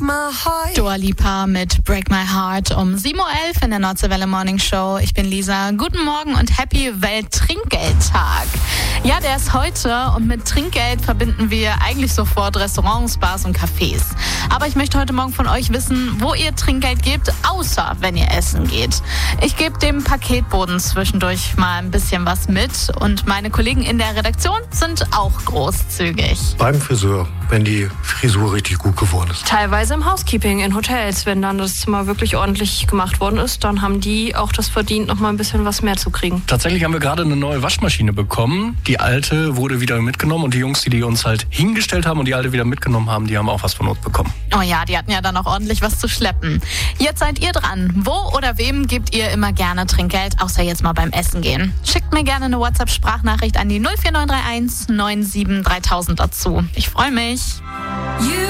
Dua Lipa mit Break My Heart um 7.11 Uhr in der Nordseewelle Morning Show. Ich bin Lisa. Guten Morgen und Happy Welttrinkgeldtag. Ja, der ist heute und mit Trinkgeld verbinden wir eigentlich sofort Restaurants, Bars und Cafés. Aber ich möchte heute Morgen von euch wissen, wo ihr Trinkgeld gebt, außer wenn ihr essen geht. Ich gebe dem Paketboten zwischendurch mal ein bisschen was mit und meine Kollegen in der Redaktion sind auch großzügig. Beim Friseur, wenn die Frisur richtig gut geworden ist. Teilweise im Housekeeping in Hotels, wenn dann das Zimmer wirklich ordentlich gemacht worden ist, dann haben die auch das verdient, noch mal ein bisschen was mehr zu kriegen. Tatsächlich haben wir gerade eine neue Waschmaschine bekommen. Die alte wurde wieder mitgenommen und die Jungs, die uns halt hingestellt haben und die alte wieder mitgenommen haben, die haben auch was von uns bekommen. Oh ja, die hatten ja dann auch ordentlich was zu schleppen. Jetzt seid ihr dran. Wo oder wem gebt ihr immer gerne Trinkgeld, außer jetzt mal beim Essen gehen? Schickt mir gerne eine WhatsApp-Sprachnachricht an die 04931 97 3000 dazu. Ich freue mich.